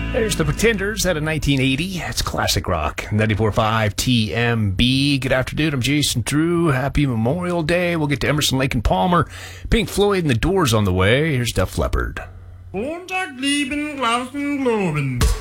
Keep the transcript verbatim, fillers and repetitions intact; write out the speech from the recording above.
There's the Pretenders out of nineteen eighty. It's classic rock. ninety-four point five T M B. Good afternoon. I'm Jason Drew. Happy Memorial Day. We'll get to Emerson, Lake and Palmer. Pink Floyd and the Doors on the way. Here's Def Leppard. Montag lieben, Glauben, Globen.